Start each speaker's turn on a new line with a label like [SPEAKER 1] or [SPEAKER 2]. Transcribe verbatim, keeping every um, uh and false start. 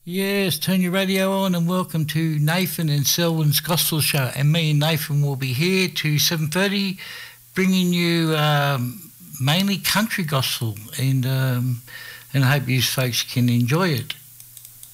[SPEAKER 1] Yes, turn your radio on and welcome to Nathan and Selwyn's Gospel Show. And me and Nathan will be here to seven thirty, bringing you um, mainly country gospel. And um, and I hope you folks can enjoy it.